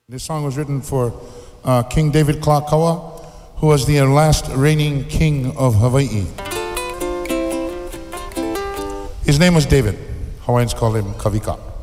This song was written for King David Kalakaua, who was the last reigning king of Hawaii. His name was David. Hawaiians call him Kavika.